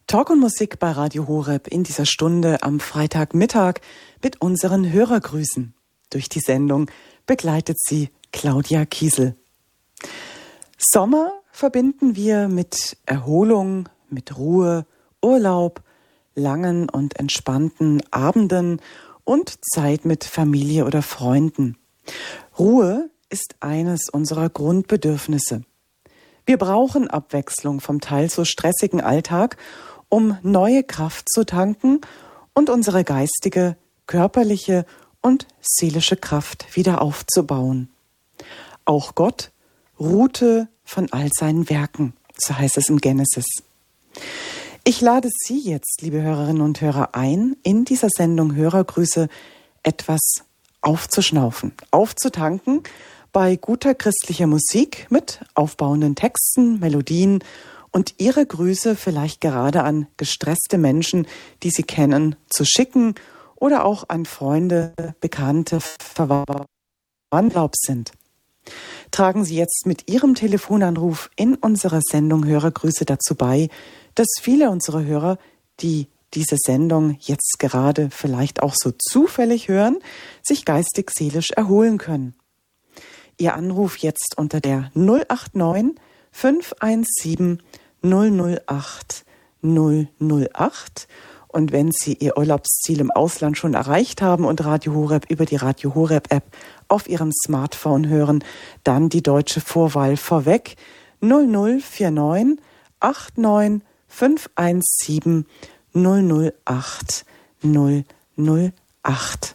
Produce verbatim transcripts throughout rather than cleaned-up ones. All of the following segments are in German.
Talk und Musik bei Radio Horeb in dieser Stunde am Freitagmittag mit unseren Hörergrüßen. Durch die Sendung begleitet sie Claudia Kiesel. Sommer verbinden wir mit Erholung, mit Ruhe, Urlaub, langen und entspannten Abenden und Zeit mit Familie oder Freunden. Ruhe ist eines unserer Grundbedürfnisse. Wir brauchen Abwechslung vom teils so stressigen Alltag, um neue Kraft zu tanken und unsere geistige, körperliche und seelische Kraft wieder aufzubauen. Auch Gott ruhte von all seinen Werken, so heißt es in Genesis. Ich lade Sie jetzt, liebe Hörerinnen und Hörer, ein, in dieser Sendung Hörergrüße etwas aufzuschnaufen, aufzutanken bei guter christlicher Musik mit aufbauenden Texten, Melodien und Ihre Grüße vielleicht gerade an gestresste Menschen, die Sie kennen, zu schicken oder auch an Freunde, Bekannte, Verwandte sind. Tragen Sie jetzt mit Ihrem Telefonanruf in unserer Sendung Hörergrüße dazu bei, dass viele unserer Hörer, die diese Sendung jetzt gerade vielleicht auch so zufällig hören, sich geistig, seelisch erholen können. Ihr Anruf jetzt unter der null acht neun fünf eins sieben null null acht null null acht. Und wenn Sie Ihr Urlaubsziel im Ausland schon erreicht haben und Radio Horeb über die Radio Horeb App auf Ihrem Smartphone hören, dann die deutsche Vorwahl vorweg null null vier neun acht neun fünf eins sieben null null acht null null acht.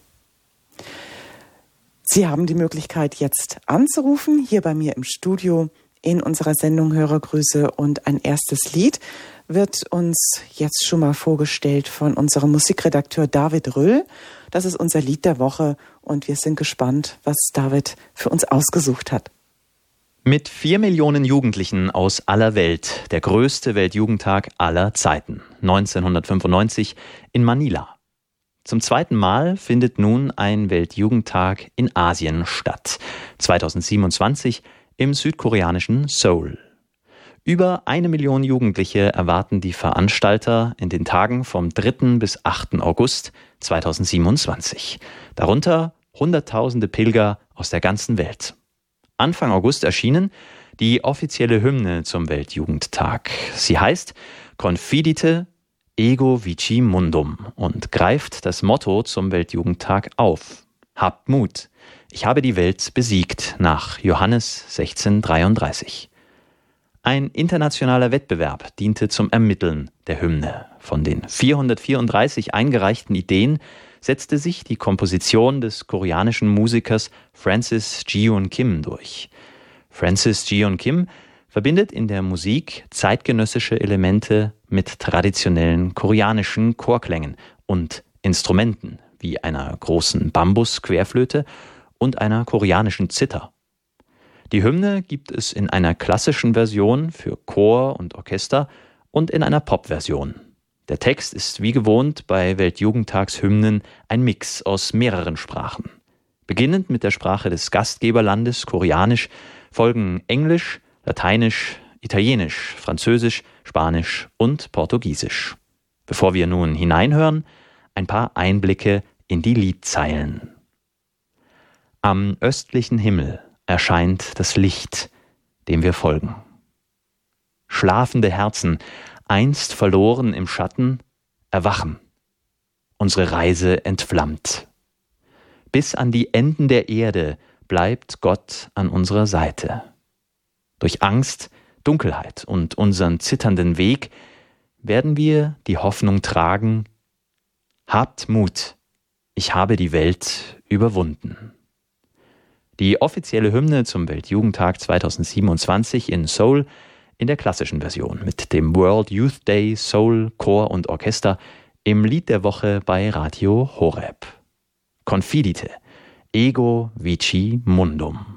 Sie haben die Möglichkeit, jetzt anzurufen, hier bei mir im Studio in unserer Sendung Hörergrüße, und ein erstes Lied wird uns jetzt schon mal vorgestellt von unserem Musikredakteur David Röll. Das ist unser Lied der Woche und wir sind gespannt, was David für uns ausgesucht hat. Mit vier Millionen Jugendlichen aus aller Welt, der größte Weltjugendtag aller Zeiten, neunzehnhundertfünfundneunzig in Manila. Zum zweiten Mal findet nun ein Weltjugendtag in Asien statt, zweitausendsiebenundzwanzig im südkoreanischen Seoul. Über eine Million Jugendliche erwarten die Veranstalter in den Tagen vom dritten bis achten August zweitausendsiebenundzwanzig. Darunter Hunderttausende Pilger aus der ganzen Welt. Anfang August erschienen die offizielle Hymne zum Weltjugendtag. Sie heißt Confidite Ego Vici Mundum und greift das Motto zum Weltjugendtag auf. Habt Mut, ich habe die Welt besiegt, nach Johannes sechzehn dreiunddreißig. Ein internationaler Wettbewerb diente zum Ermitteln der Hymne. Von den vierhundertvierunddreißig eingereichten Ideen setzte sich die Komposition des koreanischen Musikers Francis Jeon Kim durch. Francis Jeon Kim verbindet in der Musik zeitgenössische Elemente mit traditionellen koreanischen Chorklängen und Instrumenten wie einer großen Bambus-Querflöte und einer koreanischen Zither. Die Hymne gibt es in einer klassischen Version für Chor und Orchester und in einer Pop-Version. Der Text ist wie gewohnt bei Weltjugendtagshymnen ein Mix aus mehreren Sprachen. Beginnend mit der Sprache des Gastgeberlandes Koreanisch folgen Englisch, Lateinisch, Italienisch, Französisch, Spanisch und Portugiesisch. Bevor wir nun hineinhören, ein paar Einblicke in die Liedzeilen. Am östlichen Himmel erscheint das Licht, dem wir folgen. Schlafende Herzen, einst verloren im Schatten, erwachen. Unsere Reise entflammt. Bis an die Enden der Erde bleibt Gott an unserer Seite. Durch Angst, Dunkelheit und unseren zitternden Weg werden wir die Hoffnung tragen: Habt Mut, ich habe die Welt überwunden. Die offizielle Hymne zum Weltjugendtag zweitausendsiebenundzwanzig in Seoul in der klassischen Version mit dem World Youth Day, Seoul, Chor und Orchester im Lied der Woche bei Radio Horeb. Confidite, Ego Vici Mundum.